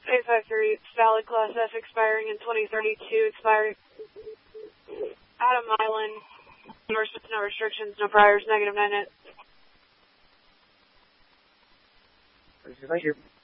853, valid Class F, expiring in 2032, expiring Adam Island, no restrictions, no priors, -9 net. Thank you.